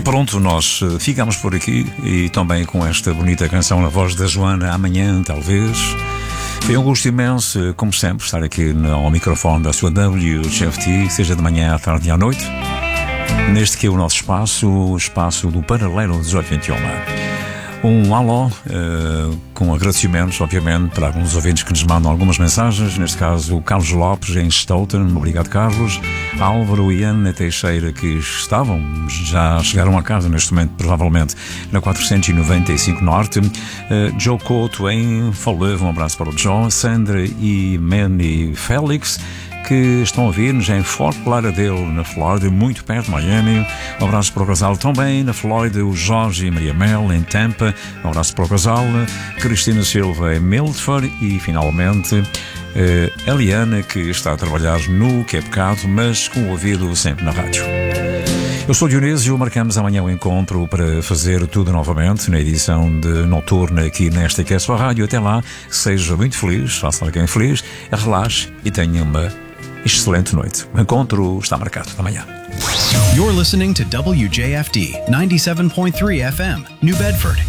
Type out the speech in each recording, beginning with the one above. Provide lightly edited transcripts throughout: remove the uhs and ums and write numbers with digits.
pronto, nós ficamos por aqui e também com esta bonita canção na voz da Joana, amanhã talvez. Foi um gosto imenso, como sempre, estar aqui ao microfone da sua WGFT, seja de manhã, à tarde e à noite, neste que é o nosso espaço, o espaço do Paralelo 1821. Um alô, com agradecimentos, obviamente, para alguns ouvintes que nos mandam algumas mensagens, neste caso o Carlos Lopes em Stoughton, obrigado Carlos, Álvaro e Ana Teixeira, que já chegaram a casa neste momento, provavelmente na 495 Norte, Joe Couto em Follevo, um abraço para o Joe, Sandra e Manny Félix, que estão a ouvir-nos em Fort Lauderdale, na Flórida, muito perto de Miami. Um abraço para o casal também na Flórida, o Jorge e Maria Mel em Tampa. Um abraço para o casal, Cristina Silva em Milford e, finalmente, Eliana, que está a trabalhar no que é pecado, mas com o ouvido sempre na rádio. Eu sou Dionísio, marcamos amanhã o encontro para fazer tudo novamente na edição de noturna aqui nesta que é a sua rádio. Até lá, seja muito feliz, faça alguém feliz, relaxe e tenha uma excelente noite. O encontro está marcado amanhã. You're listening to WJFD 97.3 FM, New Bedford.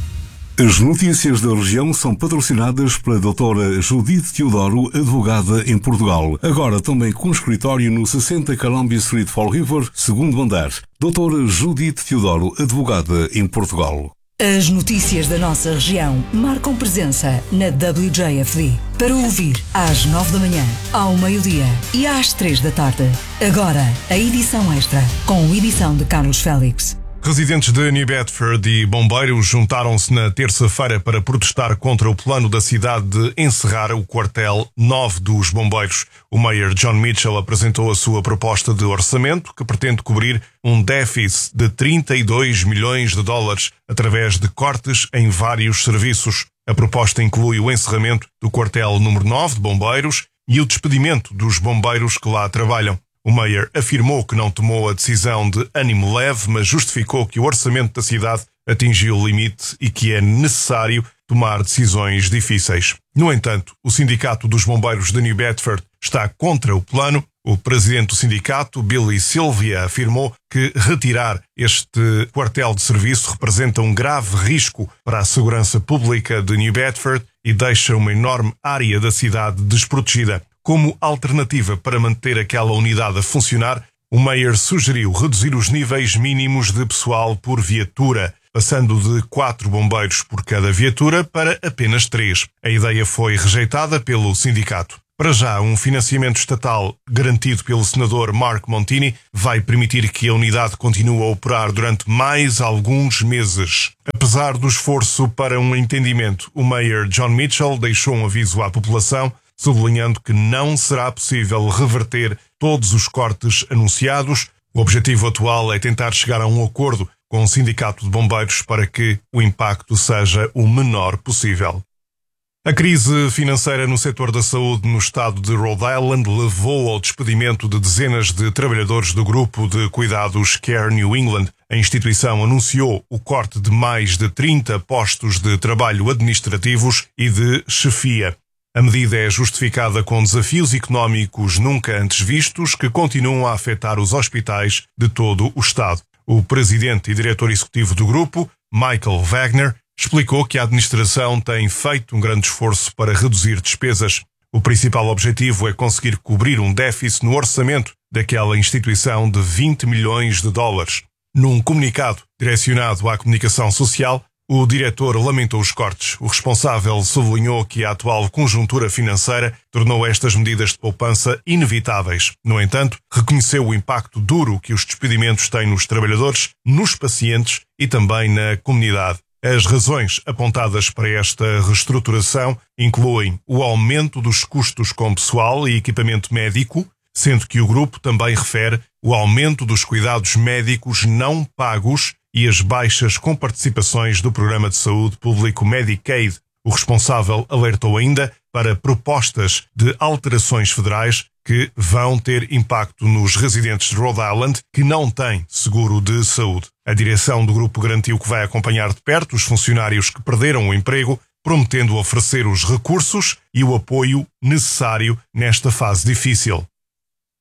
As notícias da região são patrocinadas pela doutora Judith Teodoro, advogada em Portugal. Agora também com escritório no 60 Columbia Street, Fall River, segundo andar. Doutora Judith Teodoro, advogada em Portugal. As notícias da nossa região marcam presença na WJFD. Para ouvir às 9 da manhã, ao meio-dia e às 3 da tarde. Agora, a edição extra, com edição de Carlos Félix. Residentes de New Bedford e bombeiros juntaram-se na terça-feira para protestar contra o plano da cidade de encerrar o quartel 9 dos bombeiros. O Mayor John Mitchell apresentou a sua proposta de orçamento, que pretende cobrir um déficit de 32 milhões de dólares através de cortes em vários serviços. A proposta inclui o encerramento do quartel número 9 de bombeiros e o despedimento dos bombeiros que lá trabalham. O Mayor afirmou que não tomou a decisão de ânimo leve, mas justificou que o orçamento da cidade atingiu o limite e que é necessário tomar decisões difíceis. No entanto, o Sindicato dos Bombeiros de New Bedford está contra o plano. O presidente do sindicato, Billy Sylvia, afirmou que retirar este quartel de serviço representa um grave risco para a segurança pública de New Bedford e deixa uma enorme área da cidade desprotegida. Como alternativa para manter aquela unidade a funcionar, o Mayor sugeriu reduzir os níveis mínimos de pessoal por viatura, passando de 4 bombeiros por cada viatura para apenas 3. A ideia foi rejeitada pelo sindicato. Para já, um financiamento estatal garantido pelo senador Mark Montini vai permitir que a unidade continue a operar durante mais alguns meses. Apesar do esforço para um entendimento, o Mayor John Mitchell deixou um aviso à população, sublinhando que não será possível reverter todos os cortes anunciados. O objetivo atual é tentar chegar a um acordo com o Sindicato de Bombeiros para que o impacto seja o menor possível. A crise financeira no setor da saúde no estado de Rhode Island levou ao despedimento de dezenas de trabalhadores do grupo de cuidados Care New England. A instituição anunciou o corte de mais de 30 postos de trabalho administrativos e de chefia. A medida é justificada com desafios económicos nunca antes vistos que continuam a afetar os hospitais de todo o estado. O presidente e diretor executivo do grupo, Michael Wagner, explicou que a administração tem feito um grande esforço para reduzir despesas. O principal objetivo é conseguir cobrir um déficit no orçamento daquela instituição de 20 milhões de dólares. Num comunicado direcionado à comunicação social, o diretor lamentou os cortes. O responsável sublinhou que a atual conjuntura financeira tornou estas medidas de poupança inevitáveis. No entanto, reconheceu o impacto duro que os despedimentos têm nos trabalhadores, nos pacientes e também na comunidade. As razões apontadas para esta reestruturação incluem o aumento dos custos com pessoal e equipamento médico, sendo que o grupo também refere o aumento dos cuidados médicos não pagos e as baixas comparticipações do Programa de Saúde Público Medicaid. O responsável alertou ainda para propostas de alterações federais que vão ter impacto nos residentes de Rhode Island que não têm seguro de saúde. A direção do grupo garantiu que vai acompanhar de perto os funcionários que perderam o emprego, prometendo oferecer os recursos e o apoio necessário nesta fase difícil.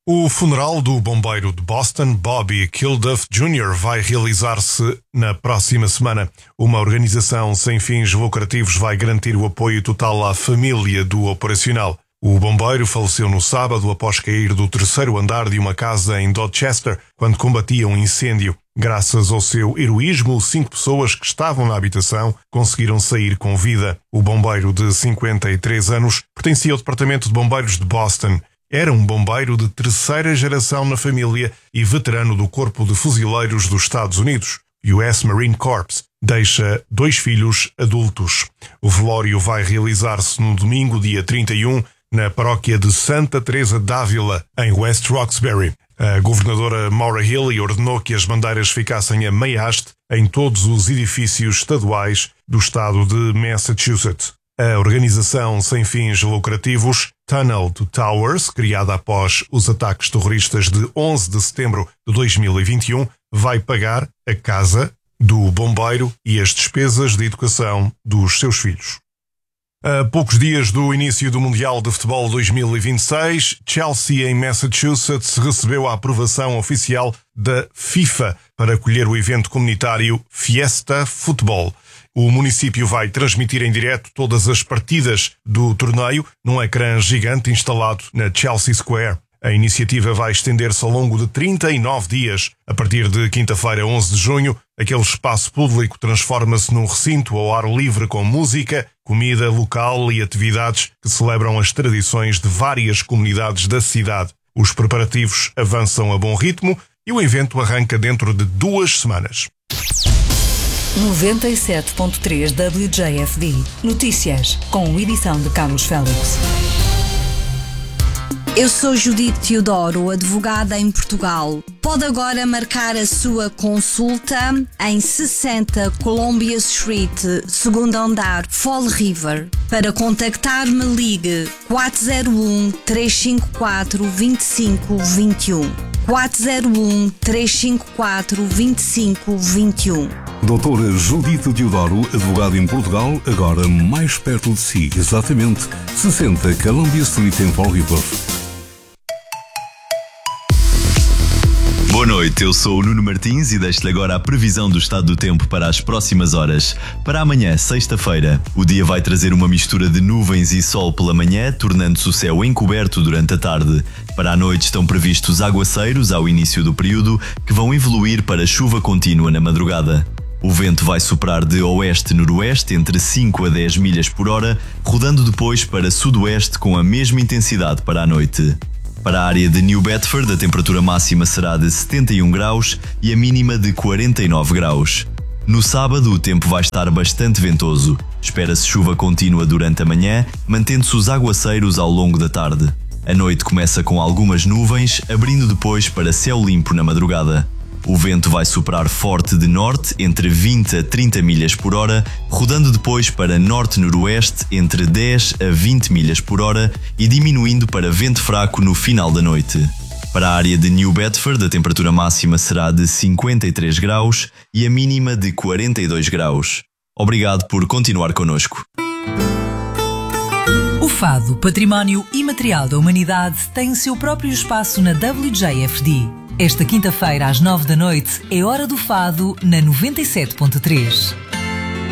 O funeral do bombeiro de Boston, Bobby Kilduff Jr., vai realizar-se na próxima semana. Uma organização sem fins lucrativos vai garantir o apoio total à família do operacional. O bombeiro faleceu no sábado após cair do terceiro andar de uma casa em Dorchester, quando combatia um incêndio. Graças ao seu heroísmo, 5 pessoas que estavam na habitação conseguiram sair com vida. O bombeiro de 53 anos pertencia ao Departamento de Bombeiros de Boston. Era um bombeiro de terceira geração na família e veterano do Corpo de Fuzileiros dos Estados Unidos, US Marine Corps. Deixa 2 filhos adultos. O velório vai realizar-se no domingo, dia 31, na paróquia de Santa Teresa d'Ávila, em West Roxbury. A governadora Maura Healey ordenou que as bandeiras ficassem a meia haste em todos os edifícios estaduais do estado de Massachusetts. A organização sem fins lucrativos Tunnel to Towers, criada após os ataques terroristas de 11 de setembro de 2021, vai pagar a casa do bombeiro e as despesas de educação dos seus filhos. A poucos dias do início do Mundial de Futebol 2026, Chelsea, em Massachusetts, recebeu a aprovação oficial da FIFA para acolher o evento comunitário Fiesta Futebol. O município vai transmitir em direto todas as partidas do torneio num ecrã gigante instalado na Chelsea Square. A iniciativa vai estender-se ao longo de 39 dias. A partir de quinta-feira, 11 de junho, aquele espaço público transforma-se num recinto ao ar livre com música, comida local e atividades que celebram as tradições de várias comunidades da cidade. Os preparativos avançam a bom ritmo e o evento arranca dentro de 2 semanas. 97.3 WJFD. Notícias, com edição de Carlos Félix. Eu sou Judite Teodoro, advogada em Portugal. Pode agora marcar a sua consulta em 60 Columbia Street, segundo andar, Fall River. Para contactar-me, ligue 401-354-2521. 401-354-2521. Doutora Judite Teodoro, advogada em Portugal, agora mais perto de si, exatamente 60 Columbia Street em Fall River. Boa noite, eu sou o Nuno Martins e deixo-lhe agora a previsão do estado do tempo para as próximas horas. Para amanhã, sexta-feira, o dia vai trazer uma mistura de nuvens e sol pela manhã, tornando-se o céu encoberto durante a tarde. Para a noite estão previstos aguaceiros ao início do período, que vão evoluir para chuva contínua na madrugada. O vento vai soprar de oeste-noroeste entre 5 a 10 milhas por hora, rodando depois para sudoeste com a mesma intensidade para a noite. Para a área de New Bedford, a temperatura máxima será de 71 graus e a mínima de 49 graus. No sábado, o tempo vai estar bastante ventoso. Espera-se chuva contínua durante a manhã, mantendo-se os aguaceiros ao longo da tarde. A noite começa com algumas nuvens, abrindo depois para céu limpo na madrugada. O vento vai soprar forte de norte entre 20 a 30 milhas por hora, rodando depois para norte-noroeste entre 10 a 20 milhas por hora e diminuindo para vento fraco no final da noite. Para a área de New Bedford, a temperatura máxima será de 53 graus e a mínima de 42 graus. Obrigado por continuar connosco. O Fado, Património Imaterial da Humanidade, tem o seu próprio espaço na WJFD. Esta quinta-feira, às 9 da noite, é Hora do Fado, na 97.3.